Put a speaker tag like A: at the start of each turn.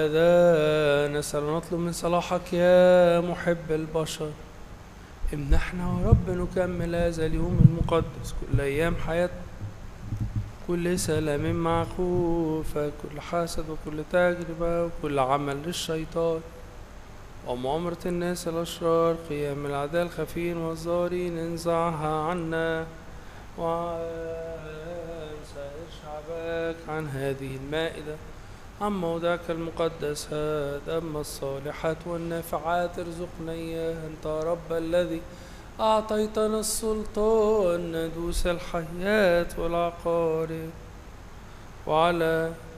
A: هذا نسأل ونطلب من صلاحك يا محب البشر، امنحنا يا رب نكمل هذا اليوم المقدس كل أيام حياتنا، كل سلام مع خوفك، كل حسد وكل تجربة وكل عمل للشيطان ومؤامرة الناس الأشرار، قيام الأعداء الخفين والظاهرين انزعها عنا وعن سائر شعبك عن هذه المائدة، عن موضعك المقدس هذا، أما الصالحات والنافعات ارزقنا إياها أنت يا رب الذي أعطيتنا السلطان ندوس الحياة والعقارب وعلى